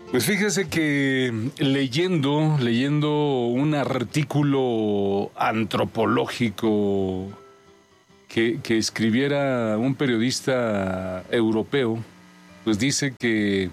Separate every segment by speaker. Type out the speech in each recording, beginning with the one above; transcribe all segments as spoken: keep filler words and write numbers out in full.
Speaker 1: Pues fíjese que leyendo, leyendo un artículo antropológico que, que escribiera un periodista europeo, pues dice que,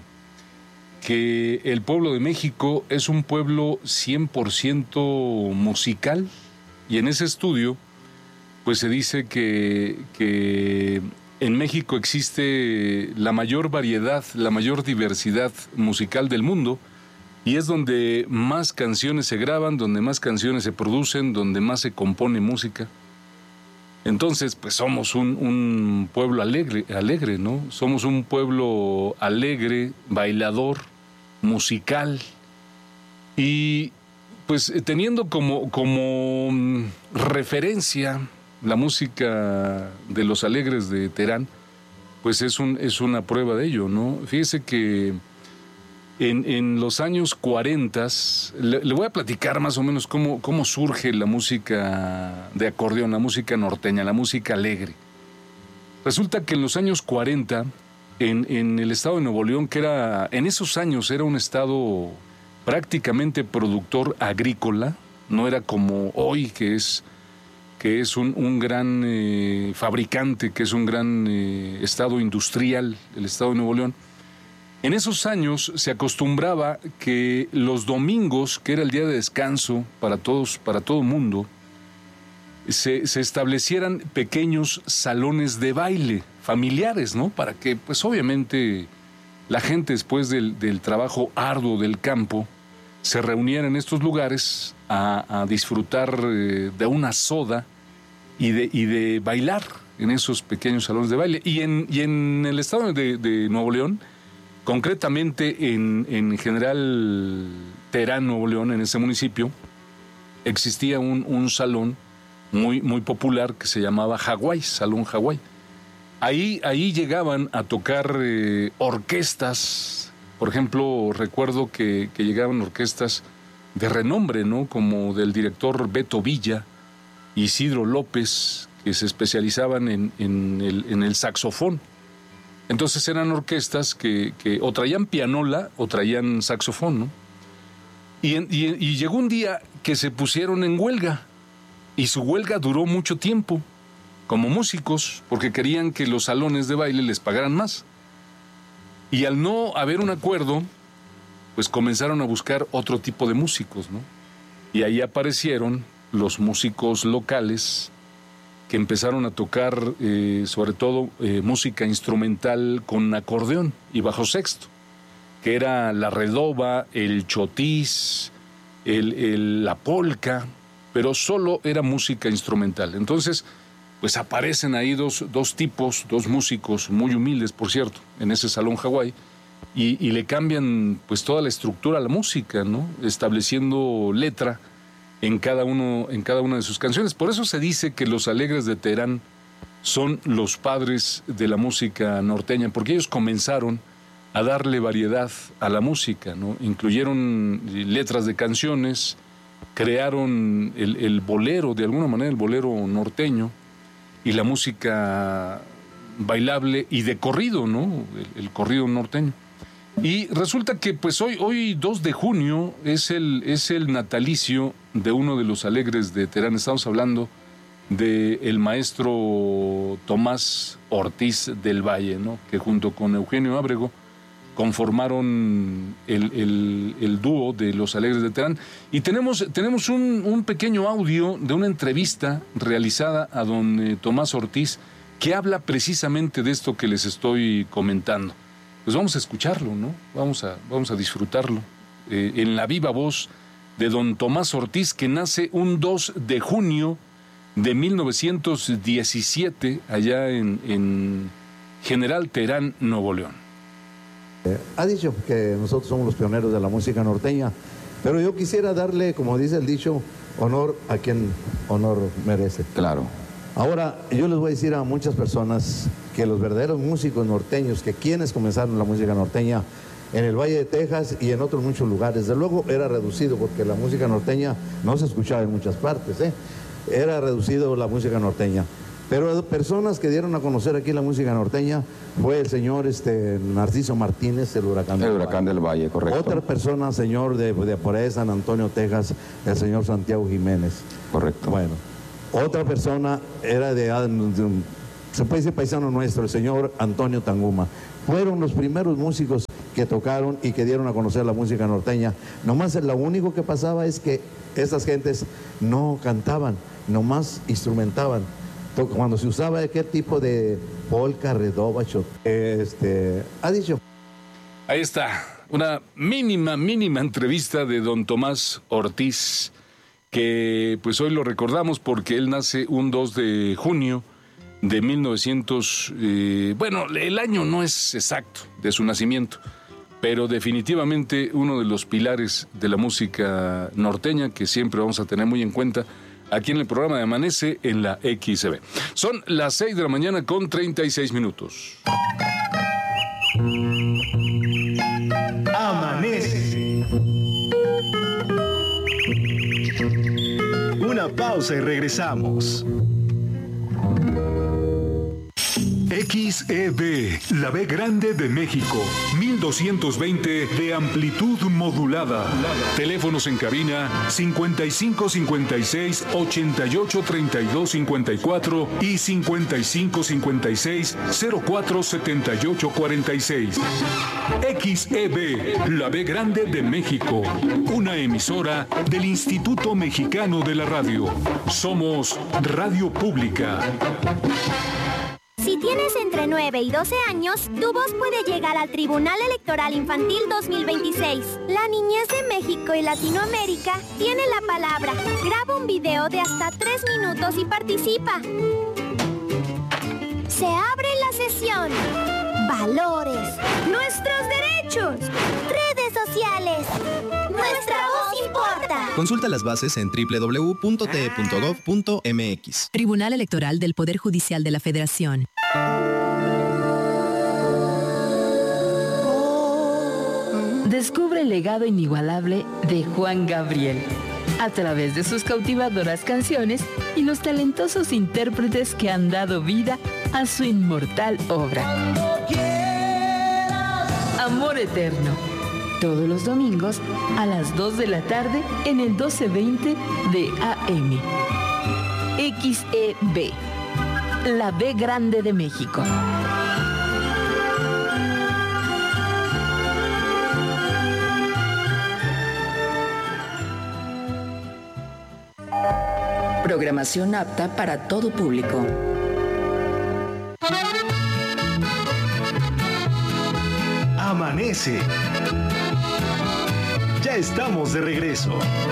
Speaker 1: que el pueblo de México es un pueblo cien por ciento musical, y en ese estudio pues se dice que, que en México existe la mayor variedad, la mayor diversidad musical del mundo, y es donde más canciones se graban, donde más canciones se producen, donde más se compone música. Entonces, pues somos un, un pueblo alegre, alegre, ¿no? Somos un pueblo alegre, bailador, musical, y pues teniendo como, como referencia la música de Los Alegres de Terán, pues es, un, es una prueba de ello, ¿no? Fíjese que en, en los años cuarenta, le, le voy a platicar más o menos cómo, cómo surge la música de acordeón, la música norteña, la música alegre. Resulta que en los años cuarenta, en, en el estado de Nuevo León, que era, en esos años era un estado prácticamente productor agrícola, no era como hoy, que es... que es un, un gran eh, fabricante, que es un gran eh, estado industrial, el estado de Nuevo León. En esos años se acostumbraba que los domingos, que era el día de descanso para todos, para todo el mundo, se, se establecieran pequeños salones de baile familiares, ¿no? Para que, pues obviamente, la gente después del, del trabajo arduo del campo se reuniera en estos lugares a, a disfrutar eh, de una soda y de, y de bailar en esos pequeños salones de baile. Y en, y en el estado de, de Nuevo León, concretamente en, en General Terán, Nuevo León, en ese municipio, existía un, un salón muy, muy popular que se llamaba Hawái, Salón Hawái. Ahí, ahí llegaban a tocar eh, orquestas. Por ejemplo, recuerdo que, que llegaban orquestas de renombre, ¿no? Como del director Beto Villa, Isidro López, que se especializaban en, en, el, en el saxofón. Entonces eran orquestas que, que o traían pianola o traían saxofón, ¿no? Y, y, y llegó un día que se pusieron en huelga, y su huelga duró mucho tiempo, como músicos, porque querían que los salones de baile les pagaran más. Y al no haber un acuerdo, pues comenzaron a buscar otro tipo de músicos, ¿no? Y ahí aparecieron los músicos locales que empezaron a tocar, eh, sobre todo, eh, música instrumental con acordeón y bajo sexto, que era la redoba, el chotis, el, el, la polca, pero solo era música instrumental. Entonces, pues aparecen ahí dos, dos tipos, dos músicos muy humildes, por cierto, en ese Salón Hawái, y, y le cambian pues toda la estructura a la música, ¿no? Estableciendo letra en cada uno, en cada una de sus canciones. Por eso se dice que Los Alegres de Terán son los padres de la música norteña, porque ellos comenzaron a darle variedad a la música, ¿no? Incluyeron letras de canciones, crearon el, el bolero, de alguna manera el bolero norteño, y la música bailable y de corrido, ¿no? El, el corrido norteño. Y resulta que pues hoy, hoy dos de junio es el, es el natalicio de uno de los Alegres de Terán. Estamos hablando del maestro Tomás Ortiz del Valle, ¿no? Que junto con Eugenio Ábrego conformaron el, el, el dúo de Los Alegres de Terán. Y tenemos, tenemos un, un pequeño audio de una entrevista realizada a don eh, Tomás Ortiz, que habla precisamente de esto que les estoy comentando. Pues vamos a escucharlo, ¿no? Vamos a, vamos a disfrutarlo eh, en la viva voz de don Tomás Ortiz, que nace un dos de junio de mil novecientos diecisiete allá en, en General Terán, Nuevo León.
Speaker 2: Eh, ha dicho que nosotros somos los pioneros de la música norteña, pero yo quisiera darle, como dice el dicho, honor a quien honor merece.
Speaker 3: Claro.
Speaker 2: Ahora, yo les voy a decir a muchas personas que los verdaderos músicos norteños, que quienes comenzaron la música norteña en el Valle de Texas y en otros muchos lugares, desde luego era reducido porque la música norteña no se escuchaba en muchas partes, ¿eh? Era reducido la música norteña. Pero personas que dieron a conocer aquí la música norteña fue el señor este, Narciso Martínez, el Huracán del
Speaker 3: El Huracán
Speaker 2: Valle.
Speaker 3: del Valle, correcto.
Speaker 2: Otra persona, señor de, de por ahí, San Antonio, Texas, el señor Santiago Jiménez.
Speaker 3: Correcto.
Speaker 2: Bueno, otra persona era de, de se puede decir paisano nuestro, el señor Antonio Tanguma. Fueron los primeros músicos que tocaron y que dieron a conocer la música norteña. Nomás lo único que pasaba es que estas gentes no cantaban, nomás instrumentaban. Cuando se usaba qué tipo de polka, redoba, este, ha dicho.
Speaker 1: Ahí está, una mínima, mínima entrevista de don Tomás Ortiz, que pues hoy lo recordamos porque él nace un dos de junio de mil novecientos, eh, bueno, el año no es exacto de su nacimiento, pero definitivamente uno de los pilares de la música norteña que siempre vamos a tener muy en cuenta aquí en el programa de Amanece en la X C B. Son las seis de la mañana con treinta y seis minutos.
Speaker 4: Amanece. Una pausa y regresamos. X E B, la B grande de México, mil doscientos veinte de amplitud modulada. Teléfonos en cabina cincuenta y cinco cincuenta y seis ochenta y ocho treinta y dos cincuenta y cuatro y cincuenta y cinco cincuenta y seis cero cuatro setenta y ocho cuarenta y seis. X E B, la B grande de México, una emisora del Instituto Mexicano de la Radio. Somos Radio Pública.
Speaker 5: Si tienes entre nueve y doce años, tu voz puede llegar al Tribunal Electoral Infantil dos mil veintiséis. La niñez de México y Latinoamérica tiene la palabra. Graba un video de hasta tres minutos y participa. Se abre la sesión. Valores. Nuestros derechos. Redes sociales. Nuestra voz importa.
Speaker 6: Consulta las bases en doble u doble u doble u punto t e punto gov punto m x.
Speaker 7: Tribunal Electoral del Poder Judicial de la Federación.
Speaker 8: Descubre el legado inigualable de Juan Gabriel a través de sus cautivadoras canciones y los talentosos intérpretes que han dado vida a su inmortal obra. Amor Eterno. Todos los domingos a las dos de la tarde en el doce veinte de A M. X E B, la B grande de México.
Speaker 9: Programación apta para todo público.
Speaker 4: Amanece. Ya estamos de regreso.